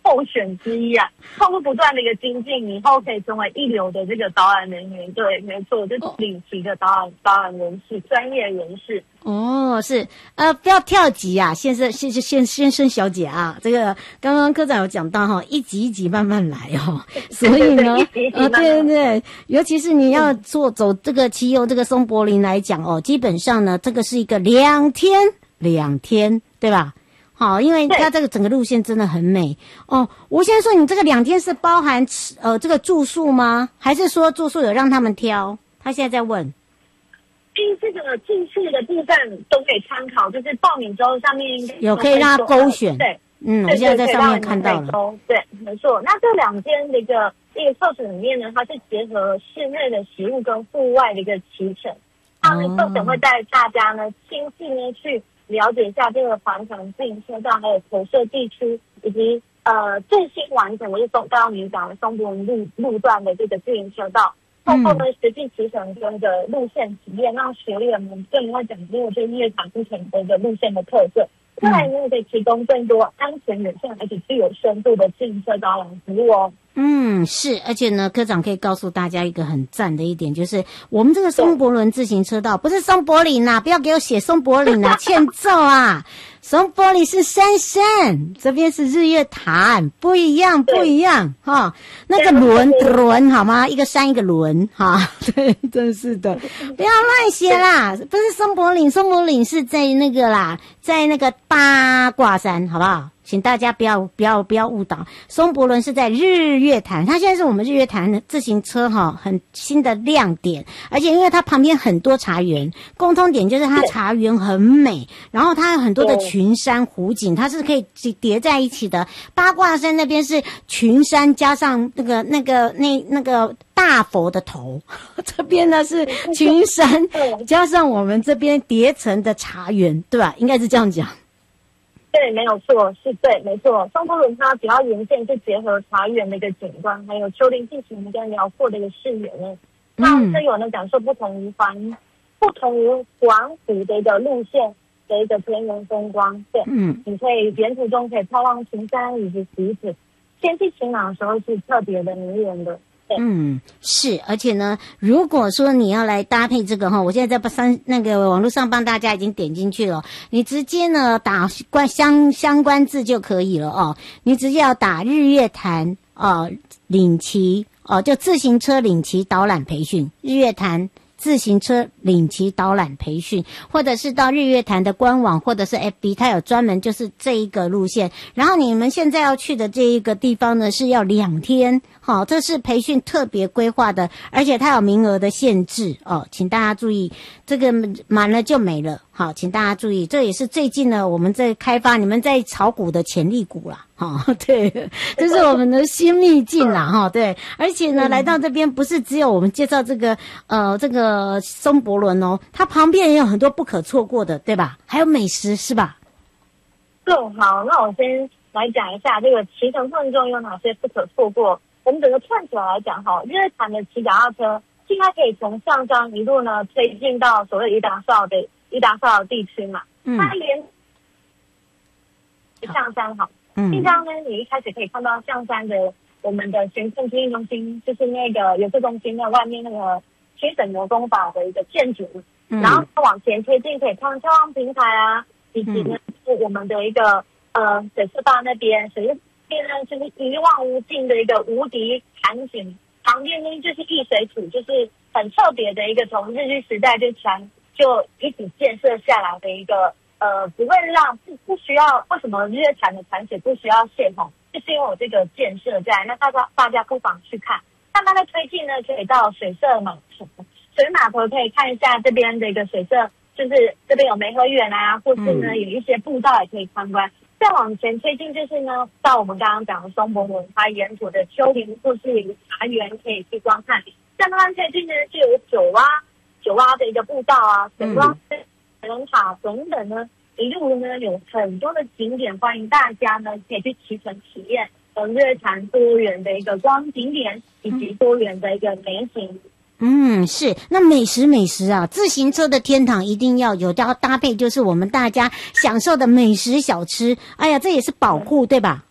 候选之一啊。通过不断的一个精进，以后可以成为一流的这个导览人员。对，没错，就是领旗的导览人士，专业人士。 哦，是，不要跳级啊，先生小姐啊，这个刚刚科长有讲到哈，一级一级慢慢来哦，所以呢，对，尤其是你要走这个骑游这个松柏林来讲哦，基本上呢，这个是一个2天，对吧？好，因为它这个整个路线真的很美哦。我先说，你这个2天是包含这个住宿吗？还是说住宿有让他们挑？他现在在问。 这个住宿的部分都可以参考，就是报名之后上面有可以让他勾选。 对， 我现在在上面看到了。 对，没错。那这2天的一个课程里面呢，它是结合室内的食物跟户外的一个骑乘。它的课程会带大家呢亲自呢去了解一下这个环城自行车道，还有投射地区，以及最新完成的是刚刚您讲的松柏林路段的这个自行车道。通过呢实际骑乘跟的路线体验，让学员们更会讲究这音乐场不同的一个路线的特色。再来呢，可以提供更多安全友善而且具有深度的自行车导览服务哦。 是，而且呢，科长可以告诉大家一个很赞的一点，就是我们这个松柏林自行车道不是松柏林呐，不要给我写松柏林呐，欠揍啊！松柏林是山，这边是日月潭，不一样哈。那个轮好吗？一个山一个轮哈，对，真是的，不要乱写啦，不是松柏林是在那个啦，在那个八卦山，好不好？请大家不要误导，松柏林是在日月潭，它现在是我们日月潭的自行车很新的亮点，而且因为它旁边很多茶园，共通点就是它茶园很美，然后它有很多的群山湖景，它是可以叠在一起的。八卦山那边是群山加上那个大佛的头，这边呢是群山加上我们这边叠成的茶园，对吧？应该是这样讲。 对，没有错，是对，没错。松柏林它主要沿线是结合茶园的一个景观，还有丘陵地形跟辽阔的一个视野呢，让车友呢感受不同于环湖的一个路线的一个田园风光。对，你可以沿途中可以眺望群山以及湖子，天气晴朗的时候是特别的迷人的。 是，而且呢，如果说你要来搭配这个我现在在那个网络上帮大家已经点进去了，你直接呢打相关字就可以了哦。你直接要打日月潭领骑就自行车领骑导览培训，日月潭自行车领骑导览培训，或者是到日月潭的官网或者是 FB， 它有专门就是这一个路线。然后你们现在要去的这一个地方呢是要2天，这是培训特别规划的，而且它有名额的限制请大家注意，这个满了就没了。好，请大家注意，这也是最近呢我们在开发你们在炒股的潜力股啦。对，这是我们的新秘境啦对，而且呢来到这边不是只有我们介绍这个松柏林它旁边也有很多不可错过的，对吧？还有美食是吧？ 好，那我先来讲一下这个骑乘过程中有哪些不可错过。我们整个串起来来讲日月潭的骑脚踏车现在可以从象山一路呢推进到所谓宜达少的地区嘛。它连象山地上呢，你一开始可以看到象山的我们的行政经营中心，就是那个邮政中心的外面那个七省牛工法的一个建筑。然后往前推进可以看眺望平台啊，以及呢是我们的一个水色坝那边，水色边呢就是一望无尽的一个无敌潭景，旁边呢就是易水土，就是很特别的一个从日据时代就一起建设下来的一个不会让不需要，为什么日月潭的潭水不需要泄洪，就是因为有这个建设在。那大家不妨去看。那它的推进呢，可以到水色码头，水码头可以看一下这边的一个水色，就是这边有梅河园啊，或是呢有一些步道也可以参观。再往前推进就是呢，到我们刚刚讲的松柏林，它沿途的丘陵或是有茶园可以去观看。再慢慢推进呢，就有九蛙的一个步道啊，水洼、人塔等等呢，一路呢有很多的景点，欢迎大家呢可以去骑乘体验日月潭多元的一个光景点以及多元的一个美景。 是。那美食啊，自行车的天堂一定要搭配，就是我们大家享受的美食小吃。哎呀，这也是宝库，对吧？